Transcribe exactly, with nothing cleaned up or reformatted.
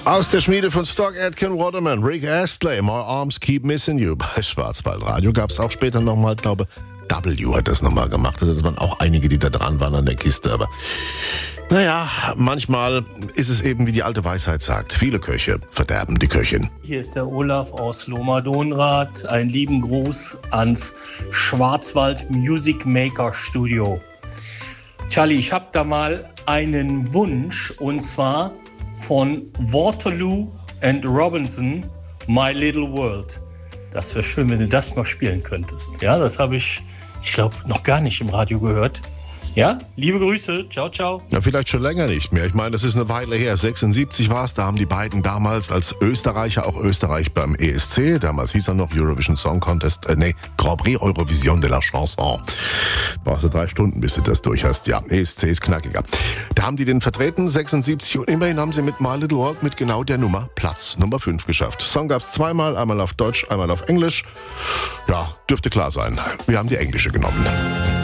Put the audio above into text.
Aus der Schmiede von Stock Aitken Waterman, Rick Astley, My Arms Keep Missing You. Bei Schwarzwaldradio gab es auch später nochmal, glaube W hat das nochmal gemacht. Also das waren auch einige, die da dran waren an der Kiste. Aber naja, manchmal ist es eben, wie die alte Weisheit sagt, viele Köche verderben die Köchin. Hier ist der Olaf aus Lohmar-Donrath. Einen lieben Gruß ans Schwarzwald Music Maker Studio. Charlie, ich habe da mal einen Wunsch, und zwar von Waterloo and Robinson, My Little World. Das wäre schön, wenn du das mal spielen könntest. Ja, das habe ich, ich glaube, noch gar nicht im Radio gehört. Ja, liebe Grüße, ciao, ciao. Ja, vielleicht schon länger nicht mehr. Ich meine, das ist eine Weile her. sechsundsiebzig war es, da haben die beiden damals als Österreicher auch Österreich beim E S C, damals hieß er noch Eurovision Song Contest, äh, nee, Grand Prix Eurovision de la Chanson. Brauchst du drei Stunden, bis du das durch hast. Ja, E S C ist knackiger. Da haben die den vertreten, sechsundsiebzig, und immerhin haben sie mit My Little World mit genau der Nummer Platz Nummer fünf geschafft. Song gab's zweimal, einmal auf Deutsch, einmal auf Englisch. Ja, dürfte klar sein. Wir haben die englische genommen.